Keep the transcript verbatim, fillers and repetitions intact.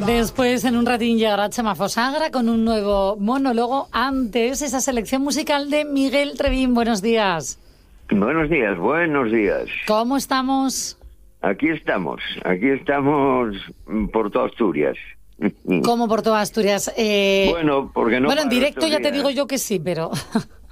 Después, en un ratín, llegará Chema Fosagra con un nuevo monólogo. Antes, esa selección musical de Miguel Trevín. Buenos días. Buenos días, buenos días. ¿Cómo estamos? Aquí estamos, aquí estamos por toda Asturias. ¿Cómo por toda Asturias? Eh... Bueno, porque no. Bueno, en directo ya te digo yo que sí, pero.